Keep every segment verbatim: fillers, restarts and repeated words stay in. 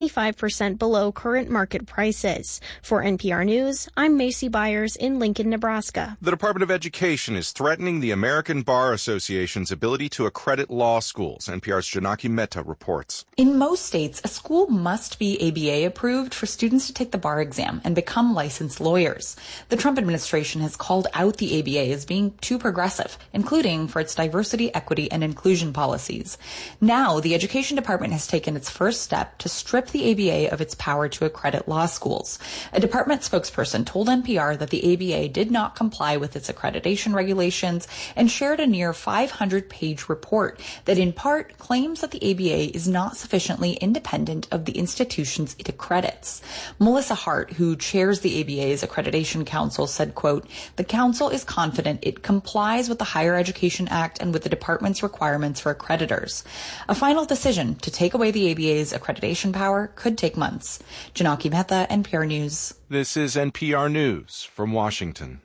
twenty-five percent below current market prices. For N P R News, I'm Macy Byers in Lincoln, Nebraska. The Department of Education is threatening the American Bar Association's ability to accredit law schools. N P R's Janaki Mehta reports. In most states, a school must be A B A approved for students to take the bar exam and become licensed lawyers. The Trump administration has called out the A B A as being too progressive, including for its diversity, equity, and inclusion policies. Now, the Education Department has taken its first step to strip the A B A of its power to accredit law schools. A department spokesperson told N P R that the A B A did not comply with its accreditation regulations and shared a near five hundred page report that in part claims that the A B A is not sufficiently independent of the institutions it accredits. Melissa Hart, who chairs the A B A's Accreditation Council, said, quote, "The council is confident it complies with the Higher Education Act and with the department's requirements for accreditors. A final decision to take away the A B A's accreditation power could take months." Janaki Mehta, N P R News. This is N P R News from Washington.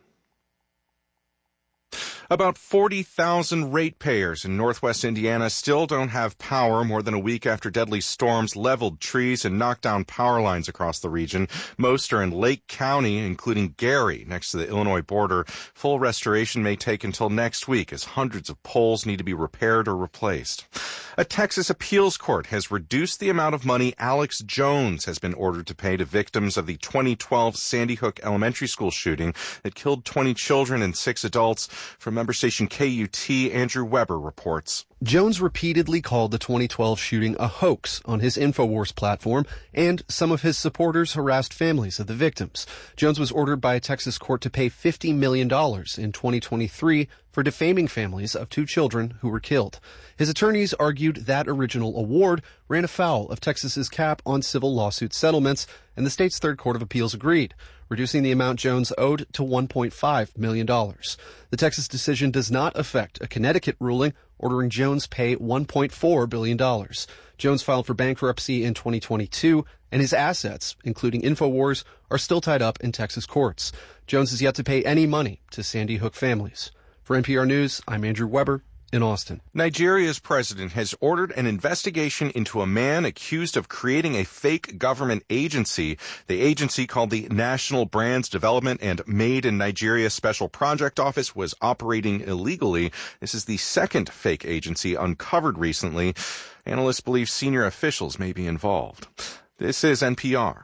About forty thousand ratepayers in northwest Indiana still don't have power more than a week after deadly storms leveled trees and knocked down power lines across the region. Most are in Lake County, including Gary, next to the Illinois border. Full restoration may take until next week as hundreds of poles need to be repaired or replaced. A Texas appeals court has reduced the amount of money Alex Jones has been ordered to pay to victims of the twenty twelve Sandy Hook Elementary School shooting that killed twenty children and six adults. From member station K U T, Andrew Weber reports. Jones repeatedly called the twenty twelve shooting a hoax on his InfoWars platform, and some of his supporters harassed families of the victims. Jones was ordered by a Texas court to pay fifty million dollars in twenty twenty-three for defaming families of two children who were killed. His attorneys argued that original award ran afoul of Texas's cap on civil lawsuit settlements, and the state's Third Court of Appeals agreed, reducing the amount Jones owed to one point five million dollars. The Texas decision does not affect a Connecticut ruling ordering Jones pay one point four billion dollars. Jones filed for bankruptcy in twenty twenty-two, and his assets, including InfoWars, are still tied up in Texas courts. Jones is yet to pay any money to Sandy Hook families. For N P R News, I'm Andrew Weber in Austin. Nigeria's president has ordered an investigation into a man accused of creating a fake government agency. The agency, called the National Brands Development and Made in Nigeria Special Project Office, was operating illegally. This is the second fake agency uncovered recently. Analysts believe senior officials may be involved. This is N P R.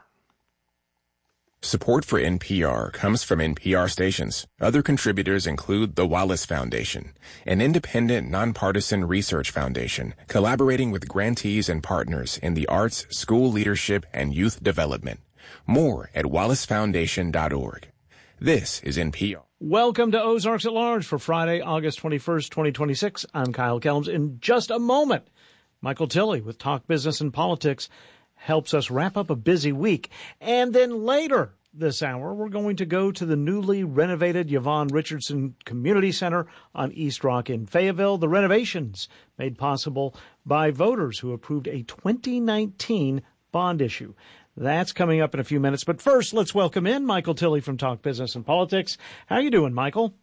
Support for N P R comes from N P R stations. Other contributors include the Wallace Foundation, an independent, nonpartisan research foundation collaborating with grantees and partners in the arts, school leadership, and youth development. More at wallace foundation dot org. This is N P R. Welcome to Ozarks at Large for Friday, August twenty-first, twenty twenty-six. I'm Kyle Kelms. In just a moment, Michael Tilley with Talk Business and Politics helps us wrap up a busy week. And then later this hour, we're going to go to the newly renovated Yvonne Richardson Community Center on East Rock in Fayetteville. The renovations made possible by voters who approved a twenty nineteen bond issue. That's coming up in a few minutes. But first, let's welcome in Michael Tilley from Talk Business and Politics. How you doing, Michael?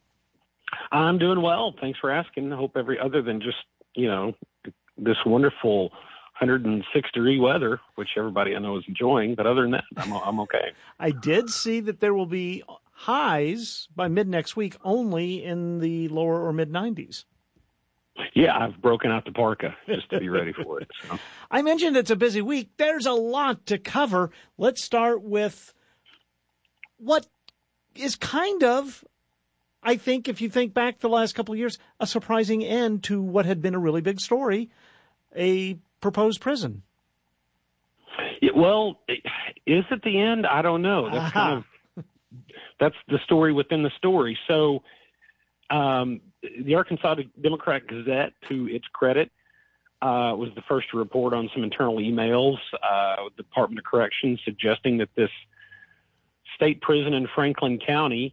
I'm doing well. Thanks for asking. I hope every other than just, you know, this wonderful one hundred six degree weather, which everybody I know is enjoying. But other than that, I'm, I'm okay. I did see that there will be highs by mid next week only in the lower or mid nineties. Yeah, I've broken out the parka just to be ready for it. So. I mentioned it's a busy week. There's a lot to cover. Let's start with what is kind of, I think, if you think back the last couple of years, a surprising end to what had been a really big story, a proposed prison. Yeah, well, is it the end? I don't know. That's kind of that's the story within the story. So, um, the Arkansas Democrat Gazette, to its credit, uh, was the first to report on some internal emails uh, with the Department of Corrections suggesting that this state prison in Franklin County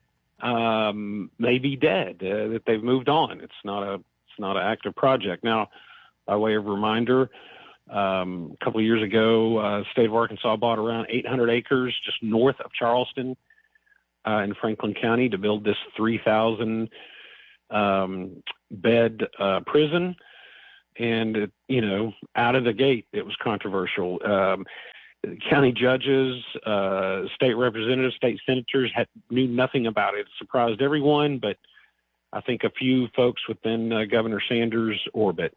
um, may be dead, uh, that they've moved on. It's not a it's not an active project now. By way of reminder, um, a couple of years ago, uh, the state of Arkansas bought around eight hundred acres just north of Charleston uh, in Franklin County to build this three thousand um, bed uh, prison. and it, you know, out of the gate, it was controversial. Um, county judges, uh, state representatives, state senators had knew nothing about it. It surprised everyone, but I think a few folks within uh, Governor Sanders' orbit.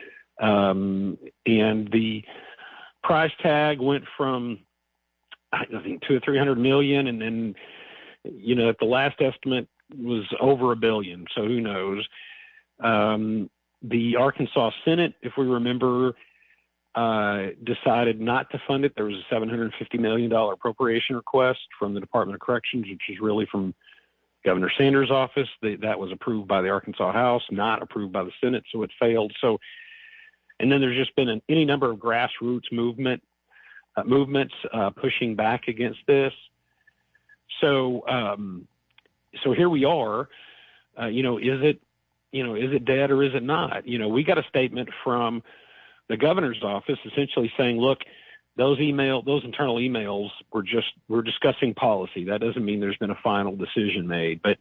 Um, and the price tag went from, I think, two or three hundred million, and then, you know, at the last estimate was over a billion. So who knows? Um, the Arkansas Senate, if we remember, uh, decided not to fund it. There was a seven hundred fifty million dollars appropriation request from the Department of Corrections, which is really from Governor Sanders' office. The, that was approved by the Arkansas House, not approved by the Senate, so it failed. So, and then there's just been an, any number of grassroots movement uh, movements uh, pushing back against this. So, um, so here we are. Uh, you know, is it, you know, is it dead or is it not? You know, we got a statement from the governor's office essentially saying, look, those email, those internal emails were just, we're discussing policy. That doesn't mean there's been a final decision made. But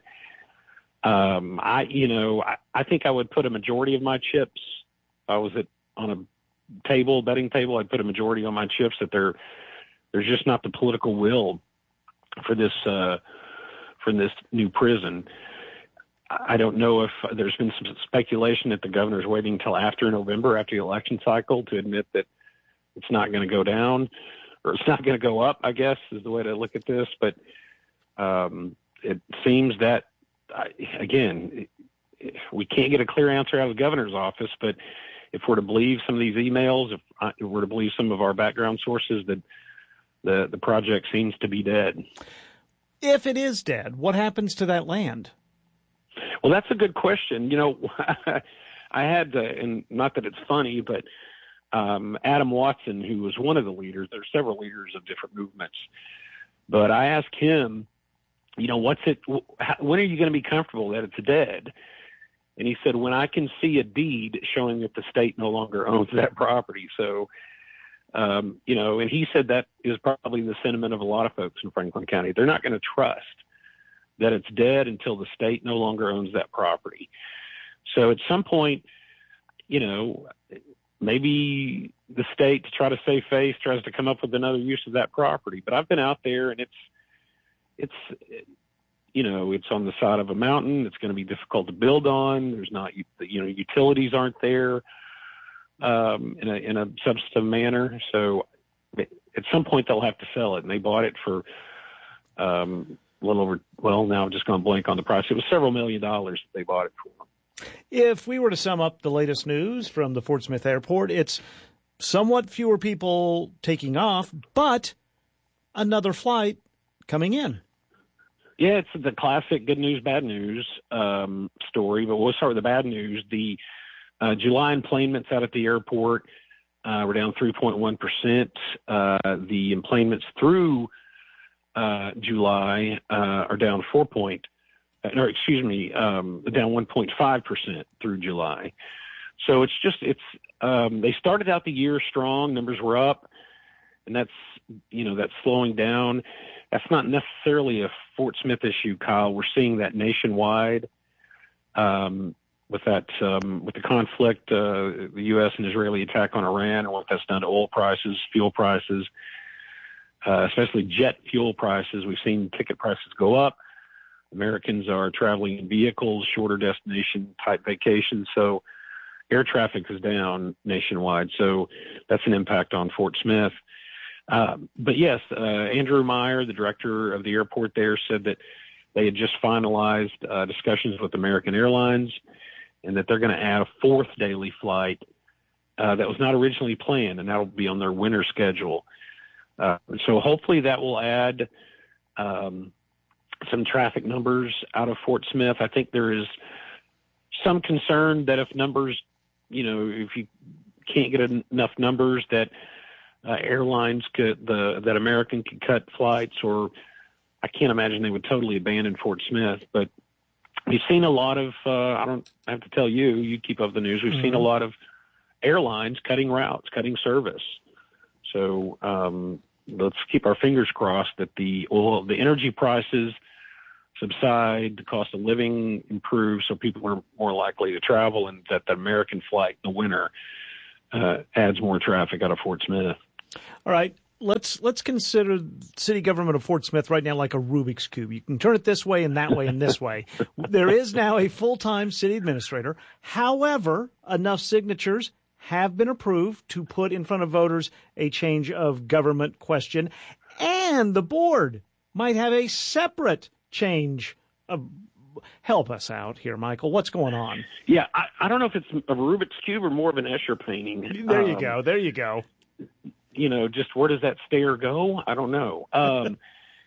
um, I, you know, I, I think I would put a majority of my chips. If I was at on a table, betting table, I'd put a majority on my chips that there, there's just not the political will for this, uh, for this new prison. I don't know if there's been some speculation that the governor's waiting until after November, after the election cycle, to admit that it's not going to go down, or it's not going to go up, I guess, is the way to look at this. But um, it seems that, again, we can't get a clear answer out of the governor's office, but if we're to believe some of these emails, if, if we're to believe some of our background sources, that the, the project seems to be dead. If it is dead, what happens to that land? Well, that's a good question. You know, I had, to, and not that it's funny, but um, Adam Watson, who was one of the leaders, there's several leaders of different movements, but I asked him, you know, what's it, when are you going to be comfortable that it's dead? And he said, when I can see a deed showing that the state no longer owns that property. So, um, you know, and he said that is probably the sentiment of a lot of folks in Franklin County. They're not going to trust that it's dead until the state no longer owns that property. So at some point, you know, maybe the state, to try to save face, tries to come up with another use of that property. But I've been out there, and it's, it's, you know, it's on the side of a mountain. It's going to be difficult to build on. There's not, you know, utilities aren't there um, in a in a substantive manner. So at some point they'll have to sell it, and they bought it for um, a little over. Well, now I'm just going to blank on the price. It was several million dollars that they bought it for. If we were to sum up the latest news from the Fort Smith Airport, it's somewhat fewer people taking off, but another flight coming in. Yeah, it's the classic good news, bad news um, story, but we'll start with the bad news. The uh, July enplanements out at the airport uh, were down three point one percent. Uh, the enplanements through uh, July uh, are down four point, or excuse me, um, down one point five percent through July. So it's just, it's, um, they started out the year strong, numbers were up, and that's, you know, that's slowing down. That's not necessarily a Fort Smith issue, Kyle. We're seeing that nationwide um, with that um, with the conflict, uh, the U S and Israeli attack on Iran, and what that's done to oil prices, fuel prices, uh, especially jet fuel prices. We've seen ticket prices go up. Americans are traveling in vehicles, shorter destination type vacations, so air traffic is down nationwide. So that's an impact on Fort Smith. Uh, but yes, uh, Andrew Meyer, the director of the airport there, said that they had just finalized uh, discussions with American Airlines, and that they're going to add a fourth daily flight uh, that was not originally planned, and that'll be on their winter schedule. Uh, so hopefully that will add um, some traffic numbers out of Fort Smith. I think there is some concern that if numbers, you know, if you can't get enough numbers, that Uh, airlines could, the that American could cut flights, or I can't imagine they would totally abandon Fort Smith. But we've seen a lot of, uh, I don't I have to tell you, you keep up the news, we've mm-hmm. seen a lot of airlines cutting routes, cutting service. So um, let's keep our fingers crossed that the oil, the energy prices subside, the cost of living improves, so people are more likely to travel, and that the American flight in the winter uh, adds more traffic out of Fort Smith. All right. Let's let's consider city government of Fort Smith right now like a Rubik's Cube. You can turn it this way and that way and this way. There is now a full-time city administrator. However, enough signatures have been approved to put in front of voters a change of government question. And the board might have a separate change of. Help us out here, Michael. What's going on? Yeah, I, I don't know if it's a Rubik's Cube or more of an Escher painting. There you um, go. There you go. You know, just where does that stair go? I don't know. Um,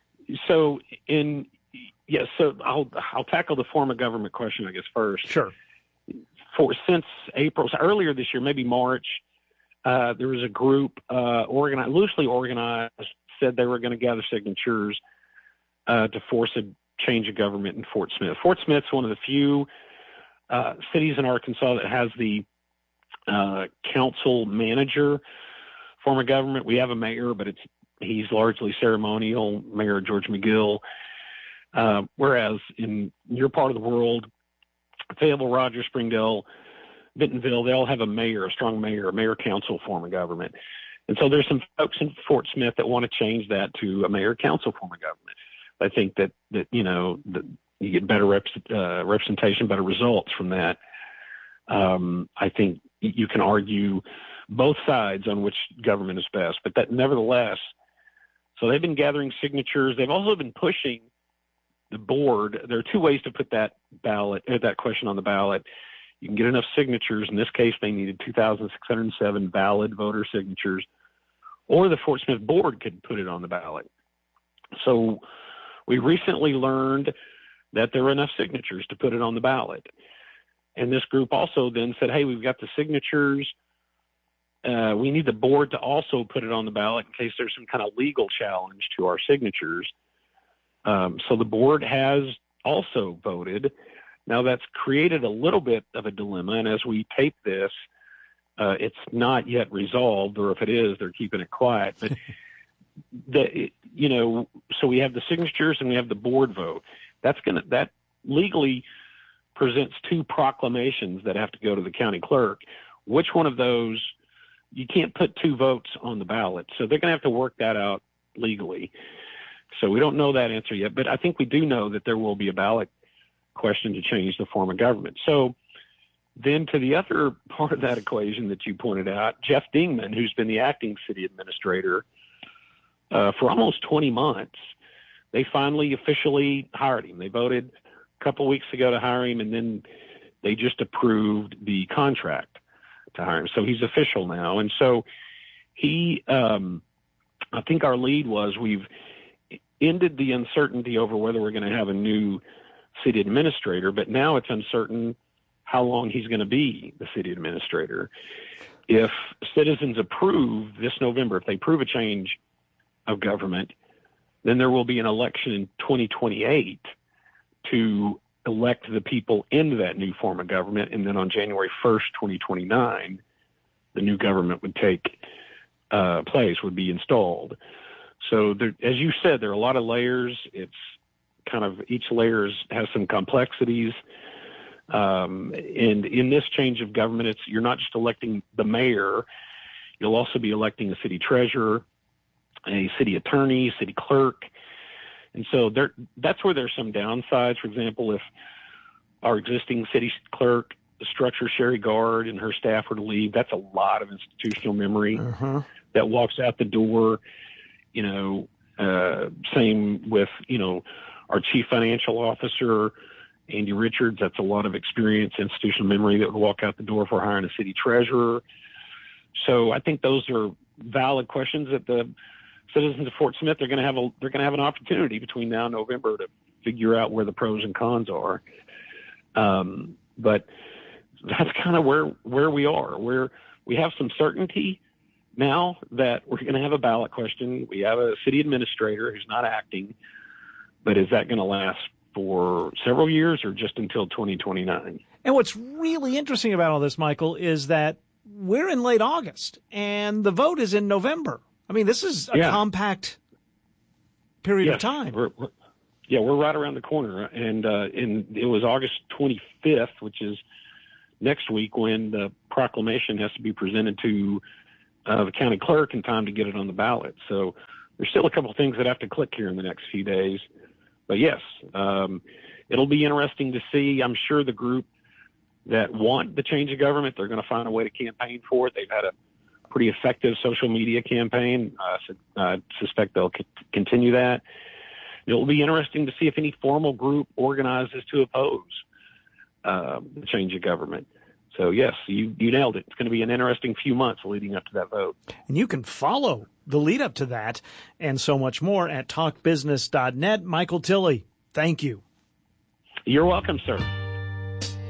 so in yeah, so I'll I'll tackle the form of government question, I guess, first. Sure. For since April, so earlier this year, maybe March, uh, there was a group uh, organized, loosely organized, said they were going to gather signatures uh, to force a change of government in Fort Smith. Fort Smith's one of the few uh, cities in Arkansas that has the uh, council manager form of government. We have a mayor, but it's he's largely ceremonial, Mayor George McGill. Uh, whereas in your part of the world, Fayetteville, Rogers, Springdale, Bentonville, they all have a mayor, a strong mayor, a mayor council form of government. And so there's some folks in Fort Smith that want to change that to a mayor council form of government. I think that, that you know, that you get better reps, uh, representation, better results from that. Um, I think you can argue both sides on which government is best, but that nevertheless, so they've been gathering signatures. They've also been pushing the board. There are two ways to put that ballot, or that question on the ballot. You can get enough signatures. In this case, they needed two thousand six hundred seven valid voter signatures, or the Fort Smith board could put it on the ballot. So we recently learned that there were enough signatures to put it on the ballot. And this group also then said, hey, we've got the signatures. Uh, we need the board to also put it on the ballot in case there's some kind of legal challenge to our signatures. Um, so the board has also voted. Now that's created a little bit of a dilemma. And as we tape this, uh, it's not yet resolved, or if it is, they're keeping it quiet. But the, you know, so we have the signatures and we have the board vote. That's going to, that legally presents two proclamations that have to go to the county clerk. Which one of those, you can't put two votes on the ballot. So they're going to have to work that out legally. So we don't know that answer yet, but I think we do know that there will be a ballot question to change the form of government. So then to the other part of that equation that you pointed out, Jeff Dingman, who's been the acting city administrator uh, for almost twenty months, they finally officially hired him. They voted a couple of weeks ago to hire him, and then they just approved the contract to hire him. So he's official now. And so he, um, I think our lead was we've ended the uncertainty over whether we're going to have a new city administrator, but now it's uncertain how long he's going to be the city administrator. If citizens approve this November, if they approve a change of government, then there will be an election in twenty twenty-eight to elect the people into that new form of government. And then on January first, twenty twenty-nine, the new government would take uh, place, would be installed. So there, as you said, there are a lot of layers. It's kind of each layer is, has some complexities. Um, and in this change of government, it's, you're not just electing the mayor, you'll also be electing a city treasurer, a city attorney, city clerk. And so there, that's where there's some downsides. For example, if our existing city clerk, the structure Sherry Gard and her staff were to leave, that's a lot of institutional memory uh-huh. that walks out the door. You know, uh, same with, you know, our chief financial officer, Andy Richards. That's a lot of experience, institutional memory that would walk out the door for hiring a city treasurer. So I think those are valid questions that the citizens of Fort Smith are going to have a they're going to have an opportunity between now and November to figure out where the pros and cons are. Um, but that's kind of where where we are. Where we have some certainty now that we're going to have a ballot question. We have a city administrator who's not acting, but is that going to last for several years or just until twenty twenty-nine? And what's really interesting about all this, Michael, is that we're in late August and the vote is in November. I mean, this is a yeah. compact period yes, of time. We're, we're, Yeah, we're right around the corner, and uh, and it was August twenty-fifth, which is next week, when the proclamation has to be presented to uh, the county clerk in time to get it on the ballot. So there's still a couple of things that have to click here in the next few days. But yes, um, it'll be interesting to see. I'm sure the group that want the change of government, they're going to find a way to campaign for it. They've had a pretty effective social media campaign. Uh, so I suspect they'll c- continue that. It'll be interesting to see if any formal group organizes to oppose uh, the change of government. So, yes, you, you nailed it. It's going to be an interesting few months leading up to that vote. And you can follow the lead up to that and so much more at talk business dot net. Michael Tilley, thank you. You're welcome, sir.